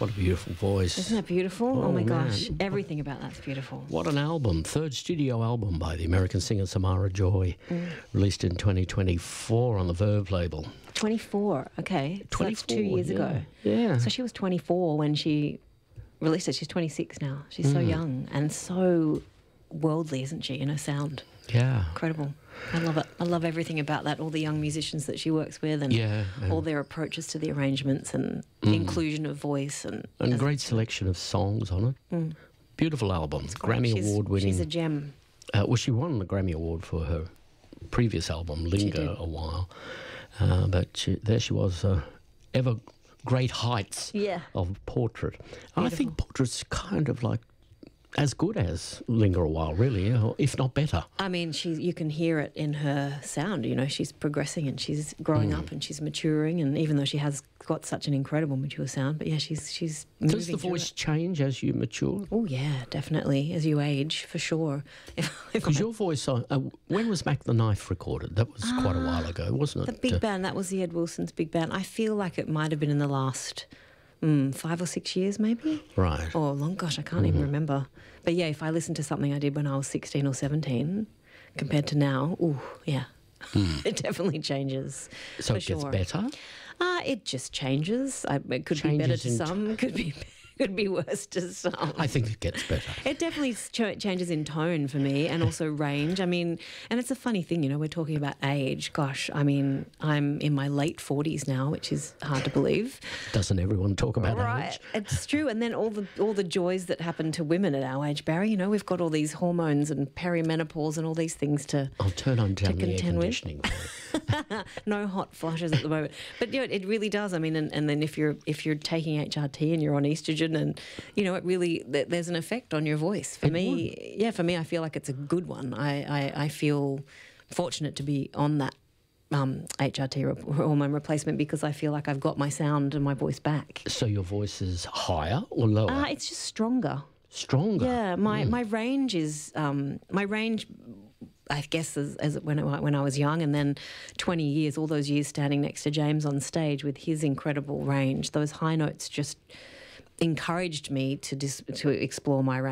What a beautiful voice. Isn't that beautiful? Oh my gosh. man. Everything about that's beautiful. What an album. Third studio album by the American singer Samara Joy, released in 2024 on the Verve label. 24, okay. So that's 2 years ago. Yeah. So she was 24 when she released it. She's 26 now. She's so young and so worldly, isn't she, in her sound? Yeah. Incredible. I love it. I love everything about that, all the young musicians that she works with and all their approaches to the arrangements and the inclusion of voice. And great selection of songs on it. Beautiful album. Grammy Award winning. She's a gem. Well, she won the Grammy Award for her previous album, Linger a while. But there she was, ever great heights of Portrait. And I think Portrait's kind of like as good as Linger a While, really, if not better. I mean, you can hear it in her sound. You know, she's progressing and she's growing up and she's maturing. And even though she has got such an incredible mature sound, but yeah, she's moving. Does the voice change as you mature? Oh yeah, definitely. As you age, for sure. Because your voice, when was Mac the Knife recorded? That was quite a while ago, wasn't it? The big band, that was the Ed Wilson's big band. I feel like it might have been in the last 5 or 6 years maybe. Right. Or long, gosh, I can't even remember. But yeah, if I listen to something I did when I was 16 or 17 compared to now, it definitely changes. So it gets better? It just changes. It could be better to some, could be worse to some. I think it gets better. It definitely changes in tone for me and also range. I mean, and it's a funny thing, you know, we're talking about age. Gosh, I mean, I'm in my late 40s now, which is hard to believe. Doesn't everyone talk about age? It's true. And then all the joys that happen to women at our age, Barry, you know, we've got all these hormones and perimenopause and all these things to I'll turn on down the air contend with. conditioning. No hot flushes at the moment. But, you know, it really does. I mean, and then if you're taking HRT and you're on estrogen and, you know, it really, there's an effect on your voice. For me, I feel like it's a good one. I feel fortunate to be on that HRT hormone replacement because I feel like I've got my sound and my voice back. So your voice is higher or lower? It's just stronger. Stronger? Yeah, my range is, I guess, as when I was young, and then 20 years, all those years standing next to James on stage with his incredible range, those high notes just encouraged me to explore my range.